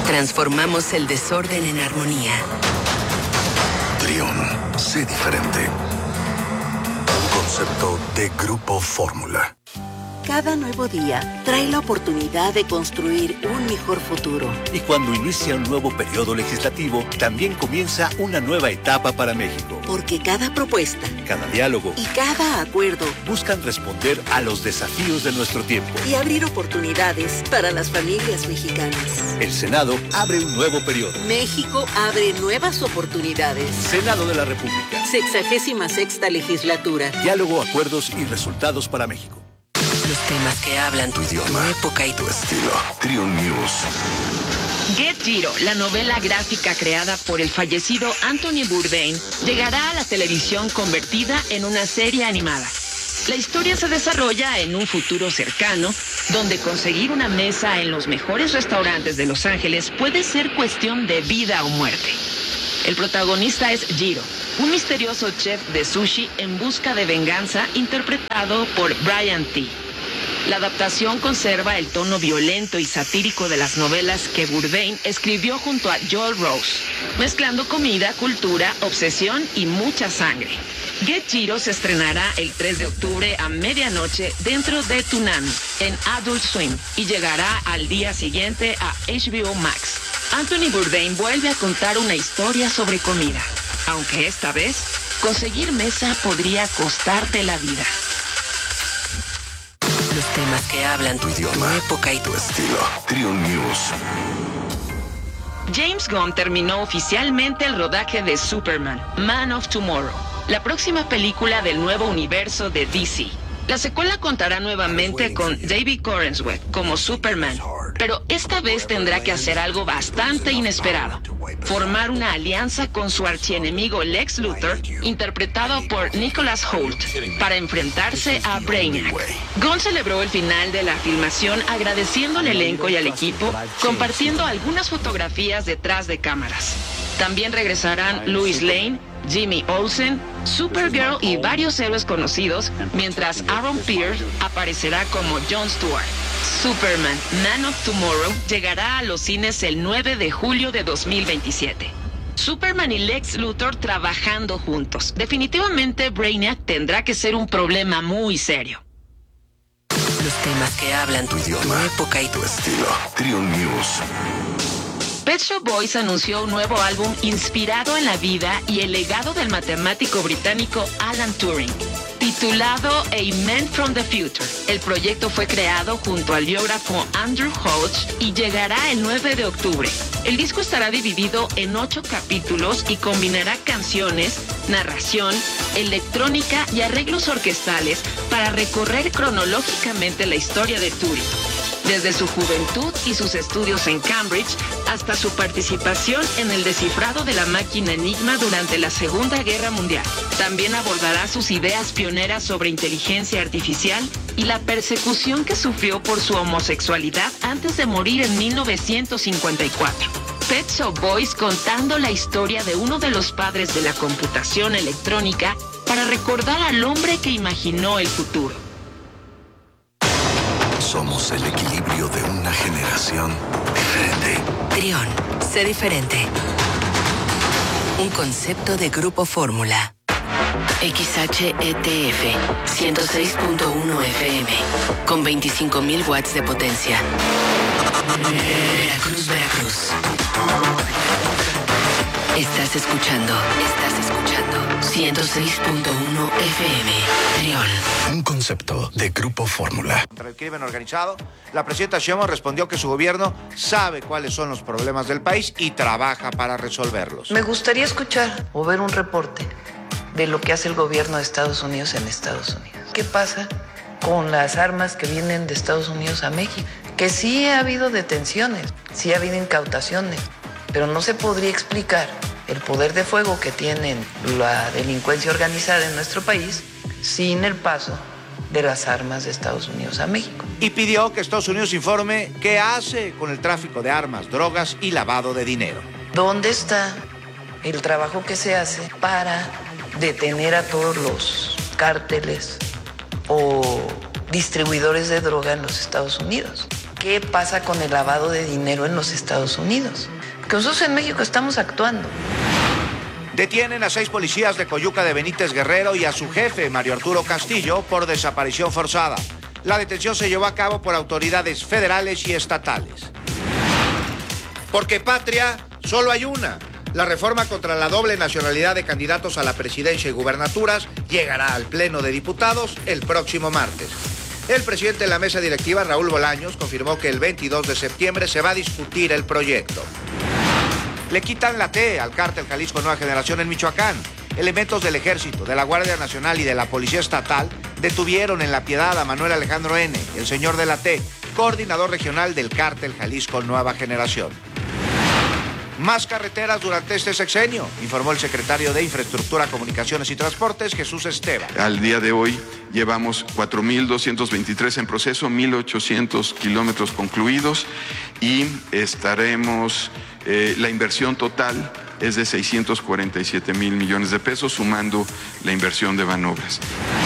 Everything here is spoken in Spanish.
Transformamos el desorden en armonía. Trión, sé diferente. Un concepto de Grupo Fórmula. Cada nuevo día trae la oportunidad de construir un mejor futuro. Y cuando inicia un nuevo periodo legislativo, también comienza una nueva etapa para México. Porque cada propuesta, cada diálogo y cada acuerdo buscan responder a los desafíos de nuestro tiempo y abrir oportunidades para las familias mexicanas. El Senado abre un nuevo periodo. México abre nuevas oportunidades. Senado de la República. 66ª legislatura. Diálogo, acuerdos y resultados para México. Los temas que hablan tu idioma, tu época y tu estilo. Trión News. Get Jiro, la novela gráfica creada por el fallecido Anthony Bourdain, llegará a la televisión convertida en una serie animada. La historia se desarrolla en un futuro cercano, donde conseguir una mesa en los mejores restaurantes de Los Ángeles puede ser cuestión de vida o muerte. El protagonista es Jiro, un misterioso chef de sushi en busca de venganza, interpretado por Brian T. La adaptación conserva el tono violento y satírico de las novelas que Bourdain escribió junto a Joel Rose, mezclando comida, cultura, obsesión y mucha sangre. Get Jiro se estrenará el 3 de octubre a medianoche dentro de Toonami, en Adult Swim, y llegará al día siguiente a HBO Max. Anthony Bourdain vuelve a contar una historia sobre comida, aunque esta vez conseguir mesa podría costarte la vida. Los temas que hablan tu idioma, tu época y tu estilo. Trión News. James Gunn terminó oficialmente el rodaje de Superman, Man of Tomorrow, la próxima película del nuevo universo de DC. La secuela contará nuevamente con David Corenswet como Superman, pero esta vez tendrá que hacer algo bastante inesperado: formar una alianza con su archienemigo Lex Luthor, interpretado por Nicholas Hoult, para enfrentarse a Brainiac. Gunn celebró el final de la filmación agradeciendo al elenco y al equipo, compartiendo algunas fotografías detrás de cámaras. También regresarán Lois Lane, Jimmy Olsen, Supergirl y varios héroes conocidos, mientras Aaron Pierce aparecerá como Jon Stewart. Superman, Man of Tomorrow llegará a los cines el 9 de julio de 2027. Superman y Lex Luthor trabajando juntos. Definitivamente Brainiac tendrá que ser un problema muy serio. Los temas que hablan tu idioma, tu época y tu estilo. Trión News. Pet Shop Boys anunció un nuevo álbum inspirado en la vida y el legado del matemático británico Alan Turing, titulado A Man from the Future. El proyecto fue creado junto al biógrafo Andrew Hodge y llegará el 9 de octubre. El disco estará dividido en 8 capítulos y combinará canciones, narración, electrónica y arreglos orquestales para recorrer cronológicamente la historia de Turing, desde su juventud y sus estudios en Cambridge hasta su participación en el descifrado de la máquina Enigma durante la Segunda Guerra Mundial. También abordará sus ideas pioneras sobre inteligencia artificial y la persecución que sufrió por su homosexualidad antes de morir en 1954. Pet Shop Boys contando la historia de uno de los padres de la computación electrónica para recordar al hombre que imaginó el futuro. Somos el equilibrio de una generación diferente. Trión, sé diferente. Un concepto de Grupo Fórmula. XHETF 106.1 FM con 25.000 watts de potencia. Veracruz, Veracruz. Estás escuchando 106.1 FM. Trión. Un concepto de Grupo Fórmula. Contra el crimen organizado, la presidenta Sheinbaum respondió que su gobierno sabe cuáles son los problemas del país y trabaja para resolverlos. Me gustaría escuchar o ver un reporte de lo que hace el gobierno de Estados Unidos en Estados Unidos. ¿Qué pasa con las armas que vienen de Estados Unidos a México? Que sí ha habido detenciones, sí ha habido incautaciones, pero no se podría explicar el poder de fuego que tienen la delincuencia organizada en nuestro país sin el paso de las armas de Estados Unidos a México. Y pidió que Estados Unidos informe qué hace con el tráfico de armas, drogas y lavado de dinero. ¿Dónde está el trabajo que se hace para detener a todos los cárteles o distribuidores de droga en los Estados Unidos? qué pasa con el lavado de dinero en los Estados Unidos. Porque nosotros en México estamos actuando. Detienen a 6 policías de Coyuca de Benítez Guerrero y a su jefe, Mario Arturo Castillo, por desaparición forzada. La detención se llevó a cabo por autoridades federales y estatales. Porque patria solo hay una. La reforma contra la doble nacionalidad de candidatos a la presidencia y gubernaturas llegará al Pleno de Diputados el próximo martes. El presidente de la mesa directiva, Raúl Bolaños, confirmó que el 22 de septiembre se va a discutir el proyecto. Le quitan la T al cártel Jalisco Nueva Generación en Michoacán. Elementos del Ejército, de la Guardia Nacional y de la Policía Estatal detuvieron en La Piedad a Manuel Alejandro N., el señor de la T, coordinador regional del cártel Jalisco Nueva Generación. Más carreteras durante este sexenio, informó el secretario de Infraestructura, Comunicaciones y Transportes, Jesús Esteban. Al día de hoy llevamos 4.223 en proceso, 1.800 kilómetros concluidos y estaremos, la inversión total es de 647 mil millones de pesos, sumando la inversión de Banobras.